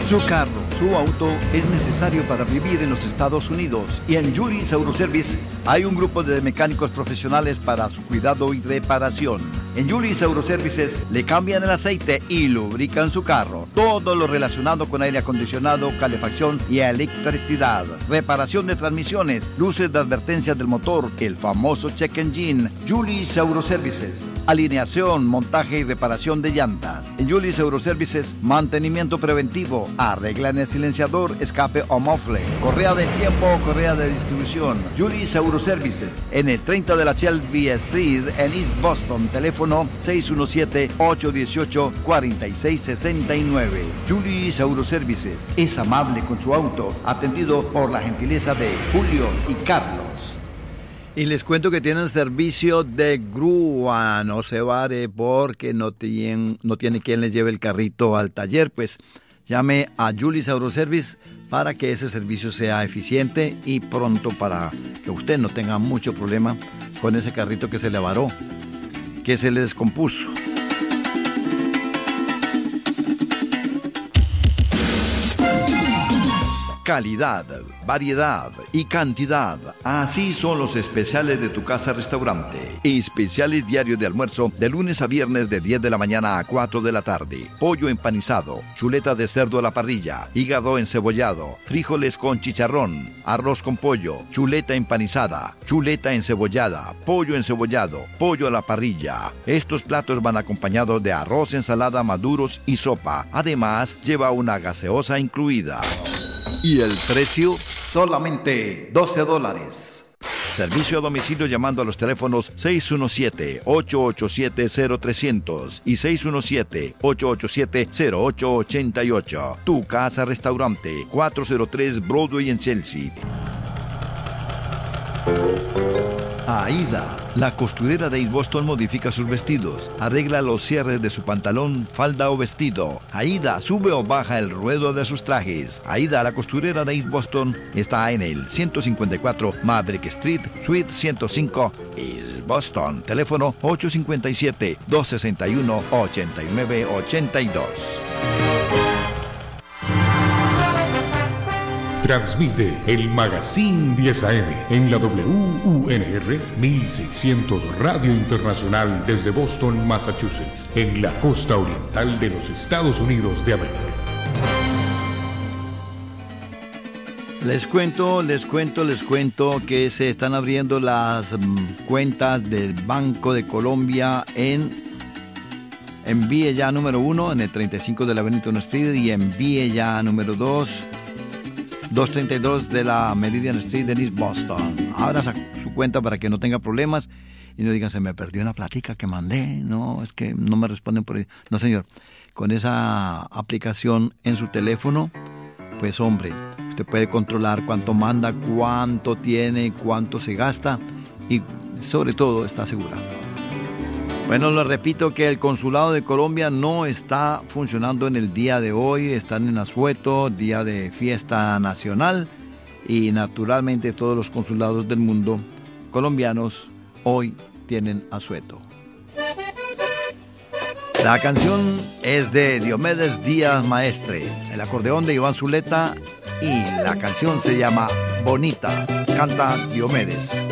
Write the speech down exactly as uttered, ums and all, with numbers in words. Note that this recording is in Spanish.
Su carro, su auto es necesario para vivir en los Estados Unidos y en Julis Autoservice hay un grupo de mecánicos profesionales para su cuidado y reparación. En Julis Autoservices le cambian el aceite y lubrican su carro. Todo lo relacionado con aire acondicionado, calefacción y electricidad. Reparación de transmisiones, luces de advertencia del motor, el famoso check engine. Julis Autoservices. Alineación, montaje y reparación de llantas. En Julis Autoservices, mantenimiento preventivo. Arreglan el silenciador, escape o mofle. Correa de tiempo o correa de distribución. Julis Autoservices. En el treinta de la Shelby Street en East Boston. Teléfono seis uno siete, ocho uno ocho, cuatro seis seis nueve. Julis Autoservices. Es amable con su auto. Atendido por la gentileza de Julio y Carlos. Y les cuento que tienen servicio de grúa, no se vale porque no tienen, no tiene quien les lleve el carrito al taller, pues llame a Julis Autoservice para que ese servicio sea eficiente y pronto para que usted no tenga mucho problema con ese carrito que se le varó, que se le descompuso. Calidad, variedad y cantidad. Así son los especiales de tu casa restaurante. Especiales diarios de almuerzo de lunes a viernes de diez de la mañana a cuatro de la tarde. Pollo empanizado, chuleta de cerdo a la parrilla, hígado encebollado, frijoles con chicharrón, arroz con pollo, chuleta empanizada, chuleta encebollada, pollo encebollado, pollo a la parrilla. Estos platos van acompañados de arroz, ensalada, maduros y sopa. Además, lleva una gaseosa incluida. Y el precio, solamente doce dólares. Servicio a domicilio llamando a los teléfonos seis uno siete, ocho ocho siete, cero trescientos y seis uno siete, ocho ocho siete, cero ocho ocho ocho. Tu casa restaurante, cuatrocientos tres Broadway en Chelsea. Aida, la costurera de East Boston, modifica sus vestidos, arregla los cierres de su pantalón, falda o vestido. Aida sube o baja el ruedo de sus trajes. Aida, la costurera de East Boston, está en el ciento cincuenta y cuatro Maverick Street, Suite ciento cinco, East Boston. Teléfono ocho cinco siete, dos seis uno, ocho nueve ocho dos. Transmite el Magazine diez A M en la W U N R mil seiscientos Radio Internacional desde Boston, Massachusetts, en la costa oriental de los Estados Unidos de América. Les cuento, les cuento, les cuento que se están abriendo las um, cuentas del Banco de Colombia en Envíe Ya número uno en el treinta y cinco de la Bennington Street y Envíe Ya número dos, doscientos treinta y dos de la Meridian Street en East Boston. Abra su cuenta para que no tenga problemas y no digan, se me perdió una platica que mandé, no, es que no me responden por ahí. No, señor, con esa aplicación en su teléfono, pues hombre, usted puede controlar cuánto manda, cuánto tiene, cuánto se gasta y sobre todo está segura. Bueno, les repito que el Consulado de Colombia no está funcionando en el día de hoy. Están en asueto, día de fiesta nacional. Y naturalmente todos los consulados del mundo colombianos hoy tienen asueto. La canción es de Diomedes Díaz Maestre, el acordeón de Iván Zuleta y la canción se llama Bonita. Canta Diomedes.